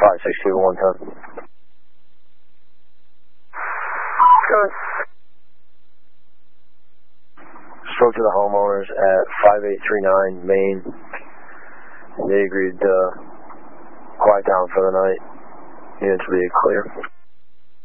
562 110. Good. Spoke to the homeowners at 5839 Main. They agreed to quiet down for the night. Units will be clear.